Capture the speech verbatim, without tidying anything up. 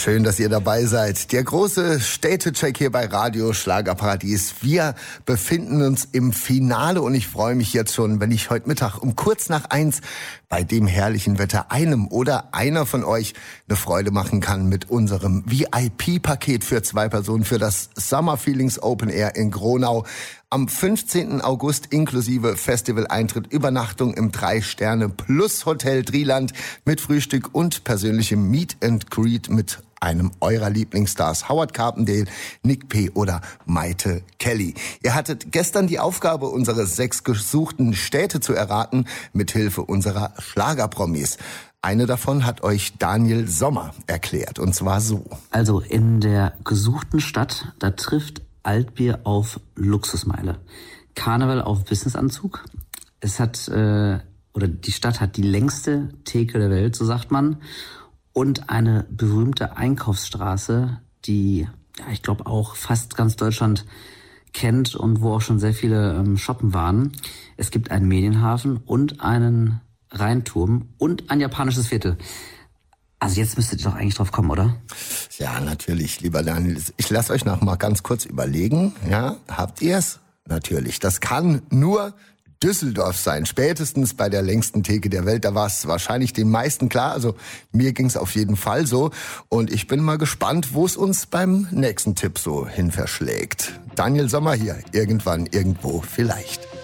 Schön, dass ihr dabei seid. Der große Städtecheck hier bei Radio Schlagerparadies. Wir befinden uns im Finale und ich freue mich jetzt schon, wenn ich heute Mittag um kurz nach eins bei dem herrlichen Wetter einem oder einer von euch eine Freude machen kann mit unserem V I P-Paket für zwei Personen für das Summer Feelings Open Air in Gronau. Am fünfzehnten August inklusive Festivaleintritt, Übernachtung im Drei-Sterne plus Hotel Drieland mit Frühstück und persönlichem Meet and Greet mit einem eurer Lieblingsstars, Howard Carpendale, Nick P. oder Maite Kelly. Ihr hattet gestern die Aufgabe, unsere sechs gesuchten Städte zu erraten, mithilfe unserer Schlagerpromis. Eine davon hat euch Daniel Sommer erklärt, und zwar so. Also in der gesuchten Stadt, da trifft Altbier auf Luxusmeile, Karneval auf Businessanzug. Es hat, äh, oder die Stadt hat die längste Theke der Welt, so sagt man, und eine berühmte Einkaufsstraße, die, ja, ich glaube auch fast ganz Deutschland kennt und wo auch schon sehr viele ähm, shoppen waren. Es gibt einen Medienhafen und einen Rheinturm und ein japanisches Viertel. Also jetzt müsstet ihr doch eigentlich drauf kommen, oder? Ja, natürlich, lieber Daniel. Ich lasse euch noch mal ganz kurz überlegen. Ja, habt ihr's? Natürlich. Das kann nur Düsseldorf sein. Spätestens bei der längsten Theke der Welt. Da war es wahrscheinlich den meisten klar. Also mir ging's auf jeden Fall so. Und ich bin mal gespannt, wo es uns beim nächsten Tipp so hin verschlägt. Daniel Sommer hier. Irgendwann, irgendwo, vielleicht.